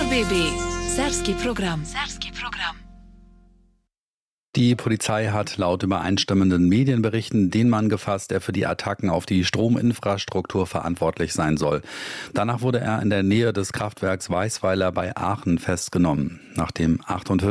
RBB Serbski program. Die Polizei hat laut übereinstimmenden Medienberichten den Mann gefasst, der für die Attacken auf die Strominfrastruktur verantwortlich sein soll. Danach wurde er in der Nähe des Kraftwerks Weißweiler bei Aachen festgenommen. Nach dem